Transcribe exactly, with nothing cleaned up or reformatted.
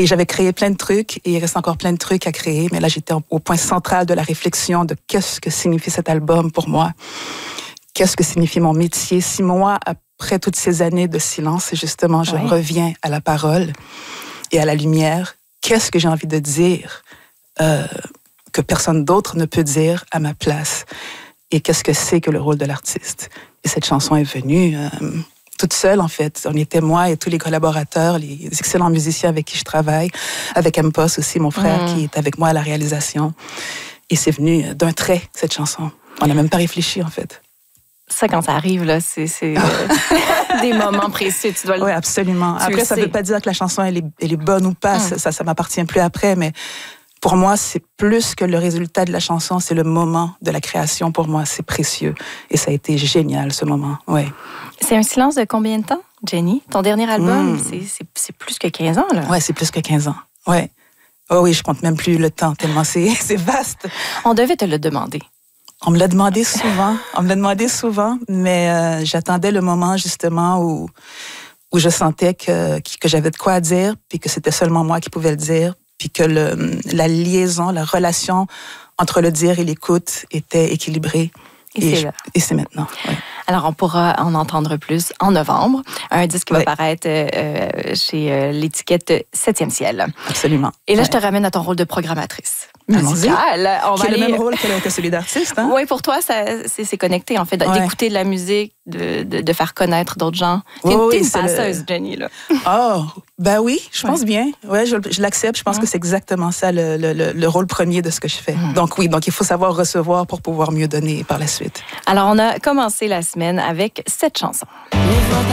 Et j'avais créé plein de trucs et il reste encore plein de trucs à créer. Mais là, j'étais au point central de la réflexion de qu'est-ce que signifie cet album pour moi. Qu'est-ce que signifie mon métier? Six mois après toutes ces années de silence, justement, je ouais. reviens à la parole et à la lumière. Qu'est-ce que j'ai envie de dire euh, que personne d'autre ne peut dire à ma place? Et qu'est-ce que c'est que le rôle de l'artiste? Et cette chanson est venue... Euh, toute seule, en fait. On était moi et tous les collaborateurs, les excellents musiciens avec qui je travaille, avec M-Post aussi, mon frère, mmh. qui est avec moi à la réalisation. Et c'est venu d'un trait, cette chanson. On n'a même pas réfléchi, en fait. Ça, quand ça arrive, là, c'est, c'est euh, des moments précieux. Tu dois le... Oui, absolument. Après, ça ne veut pas dire que la chanson, elle est, elle est bonne ou pas. Mmh. Ça, ça m'appartient plus après, mais... Pour moi, c'est plus que le résultat de la chanson, c'est le moment de la création. Pour moi, c'est précieux. Et ça a été génial, ce moment. Ouais. C'est un silence de combien de temps, Jenny? Ton dernier album, mmh. c'est, c'est, c'est plus que quinze ans, là. Oui, c'est plus que quinze ans. Ouais. Oh oui, je compte même plus le temps, tellement c'est, c'est vaste. On devait te le demander. On me l'a demandé souvent. On me l'a demandé souvent, mais euh, j'attendais le moment, justement, où, où je sentais que, que j'avais de quoi dire, puis que c'était seulement moi qui pouvais le dire. Puis que le, la liaison, la relation entre le dire et l'écoute était équilibrée. Et, et c'est je, là. Et c'est maintenant, oui. Alors, on pourra en entendre plus en novembre. Un disque qui oui. va paraître euh, chez euh, l'étiquette Septième Ciel. Absolument. Et là, ouais. je te ramène à ton rôle de programmatrice musicale. On qui va est aller... le même rôle que, que celui d'artiste. Hein? Oui, pour toi, ça, c'est, c'est connecté, en fait, ouais. d'écouter de la musique, de, de, de faire connaître d'autres gens. T'es, oh, t'es oui, une passeuse, le... Jenny, là. Oh, ben oui, je pense ouais. bien. Ouais, je, je l'accepte. Je pense ouais. que c'est exactement ça, le, le, le rôle premier de ce que je fais. Mm. Donc oui, donc il faut savoir recevoir pour pouvoir mieux donner par la suite. Alors, on a commencé la semaine avec cette chanson.